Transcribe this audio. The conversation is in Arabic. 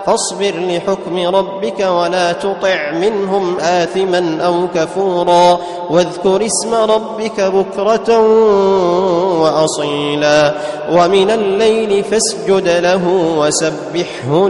فاصبر لحكم ربك ولا تطع منهم آثما أو كفورا واذكر اسم ربك بكرة وأصيلا ومن الليل فاسجد له وسبحه